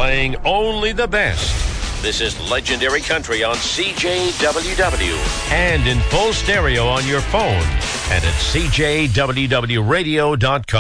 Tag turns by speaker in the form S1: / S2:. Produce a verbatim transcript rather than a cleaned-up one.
S1: playing only the best. This is Legendary Country on C J W W and in full stereo on your phone and at C J W W radio dot com.